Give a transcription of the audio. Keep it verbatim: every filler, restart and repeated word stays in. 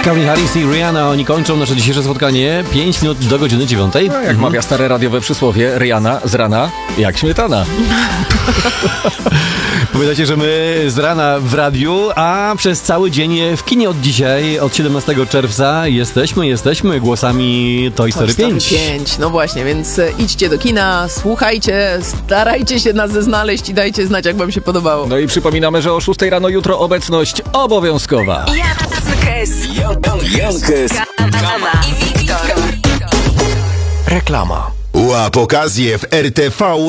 Calvin Harris i Rihanna, oni kończą nasze dzisiejsze spotkanie. pięć minut do godziny dziewiątej. No, jak mhm. mawia stare radiowe przysłowie, Rihanna z rana jak śmietana. Pamiętajcie, że my z rana w radiu, a przez cały dzień w kinie od dzisiaj, od siedemnastego czerwca jesteśmy, jesteśmy głosami Toy Story pięć. pięć. No właśnie, więc idźcie do kina, słuchajcie, starajcie się nas znaleźć i dajcie znać, jak wam się podobało. No i przypominamy, że o szóstej rano jutro obecność obowiązkowa. Jankes, Jankes, i Wiktor. Reklama. Łap okazję w R T V